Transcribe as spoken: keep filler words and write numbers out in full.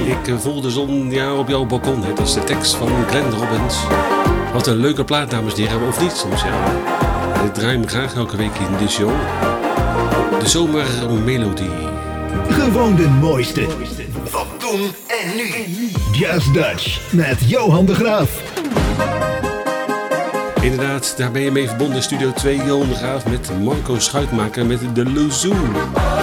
Ik uh, voel de zon ja, op jouw balkon. Hè. Dat is de tekst van Glenn Robbins. Wat een leuke plaat, dames en heren. Of niet soms, ja. Ik draai hem graag elke week in de show. De zomermelodie. Gewoon de mooiste. Van toen en nu. Just Dutch met Johan de Graaf. Inderdaad, daar ben je mee verbonden. Studio twee, Johan de Graaf met Marco Schuitmaker met de Lozoen.